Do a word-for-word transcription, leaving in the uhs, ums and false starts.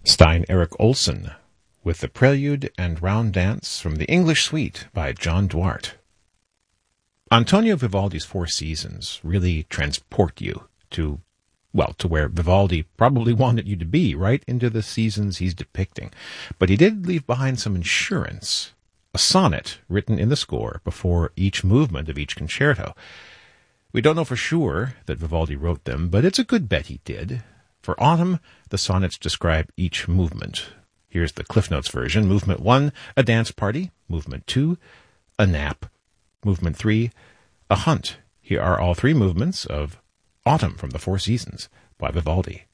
Stein Erik Olsen with the Prelude and Round Dance from the English Suite by John Duarte. Antonio Vivaldi's Four Seasons really transport you to, well, to where Vivaldi probably wanted you to be, right into the seasons he's depicting. But he did leave behind some insurance, a sonnet written in the score before each movement of each concerto. We don't know for sure that Vivaldi wrote them, but it's a good bet he did. For autumn, the sonnets describe each movement. Here's the Cliff Notes version. Movement one, a dance party. Movement two, a nap. Movement three, a hunt. Here are all three movements of Autumn from the Four Seasons by Vivaldi.